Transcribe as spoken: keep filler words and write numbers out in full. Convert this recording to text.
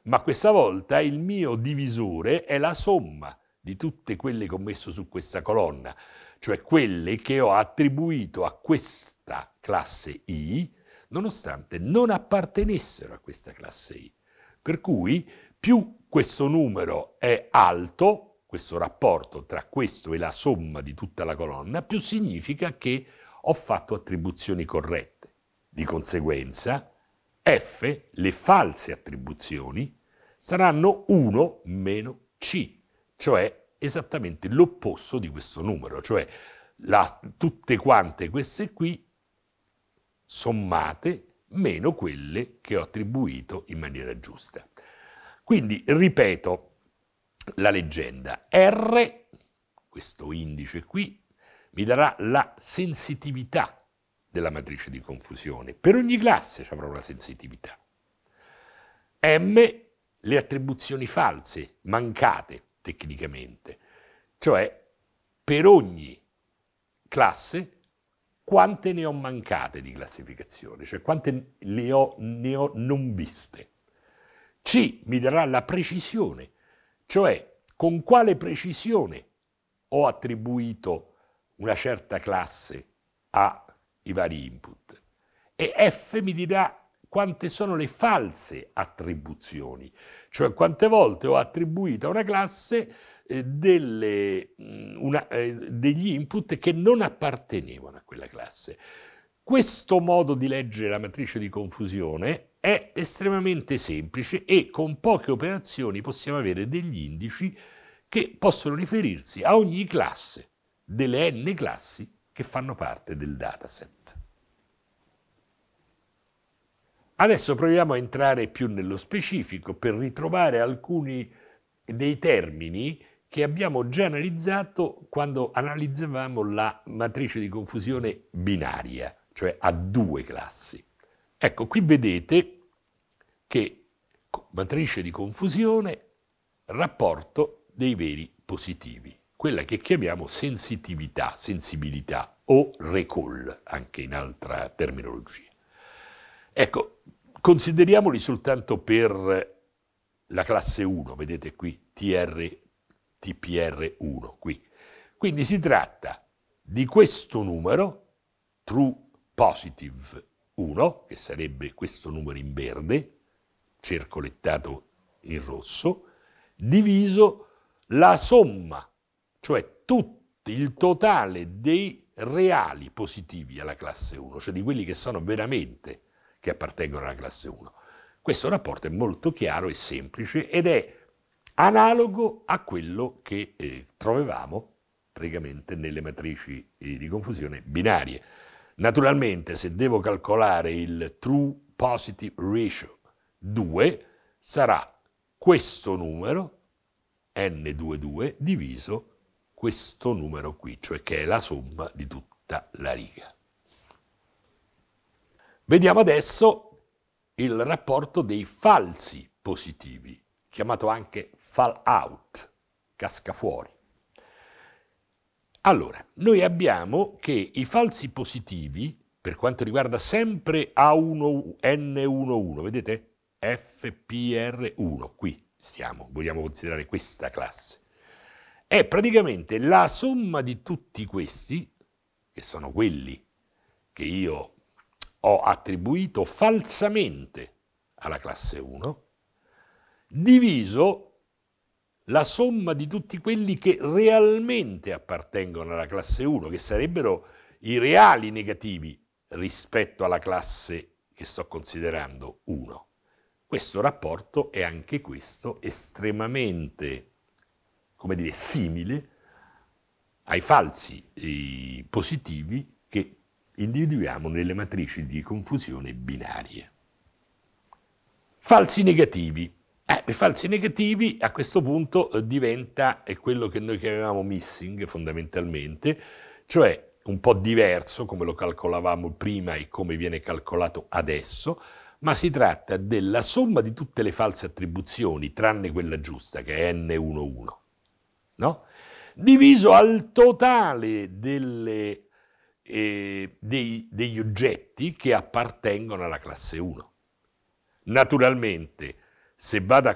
ma questa volta il mio divisore è la somma di tutte quelle che ho messo su questa colonna, cioè quelle che ho attribuito a questa classe I, nonostante non appartenessero a questa classe I. Per cui più questo numero è alto, questo rapporto tra questo e la somma di tutta la colonna, più significa che ho fatto attribuzioni corrette. Di conseguenza, F, le false attribuzioni, saranno uno meno C, cioè esattamente l'opposto di questo numero, cioè la, tutte quante queste qui sommate meno quelle che ho attribuito in maniera giusta. Quindi ripeto la leggenda. R, questo indice qui, mi darà la sensitività della matrice di confusione. Per ogni classe ci avrò una sensitività. M, le attribuzioni false, mancate tecnicamente, cioè per ogni classe quante ne ho mancate di classificazione, cioè quante le ho, ne ho non viste. C mi darà la precisione, cioè con quale precisione ho attribuito una certa classe ai vari input. E F mi dirà quante sono le false attribuzioni, cioè quante volte ho attribuito a una classe eh, delle, una, eh, degli input che non appartenevano a quella classe. Questo modo di leggere la matrice di confusione è estremamente semplice e con poche operazioni possiamo avere degli indici che possono riferirsi a ogni classe delle n classi che fanno parte del dataset. Adesso proviamo a entrare più nello specifico per ritrovare alcuni dei termini che abbiamo già analizzato quando analizzavamo la matrice di confusione binaria, cioè a due classi. Ecco, qui vedete che matrice di confusione, rapporto dei veri positivi, quella che chiamiamo sensitività, sensibilità o recall, anche in altra terminologia. Ecco, consideriamoli soltanto per la classe uno, vedete qui, T R, T P R uno, qui. Quindi si tratta di questo numero, true positive uno, che sarebbe questo numero in verde, circolettato in rosso, diviso la somma, cioè tutto il totale dei reali positivi alla classe uno, cioè di quelli che sono veramente che appartengono alla classe uno. Questo rapporto è molto chiaro e semplice ed è analogo a quello che eh, trovavamo praticamente nelle matrici eh, di confusione binarie. Naturalmente, se devo calcolare il true positive ratio due, sarà questo numero, N ventidue, diviso questo numero qui, cioè che è la somma di tutta la riga. Vediamo adesso il rapporto dei falsi positivi, chiamato anche fall out, casca fuori. Allora, noi abbiamo che i falsi positivi, per quanto riguarda sempre A uno, N undici, vedete? F P R uno, qui stiamo, vogliamo considerare questa classe. È praticamente la somma di tutti questi, che sono quelli che io ho attribuito falsamente alla classe uno, diviso la somma di tutti quelli che realmente appartengono alla classe uno, che sarebbero i reali negativi rispetto alla classe che sto considerando uno. Questo rapporto è anche questo estremamente, come dire, simile ai falsi eh, positivi che individuiamo nelle matrici di confusione binarie. Falsi negativi. Eh, i falsi negativi a questo punto eh, diventa è quello che noi chiamavamo missing fondamentalmente, cioè un po' diverso come lo calcolavamo prima e come viene calcolato adesso, ma si tratta della somma di tutte le false attribuzioni, tranne quella giusta, che è N undici, no? Diviso al totale delle, eh, dei, degli oggetti che appartengono alla classe uno. Naturalmente, se vado a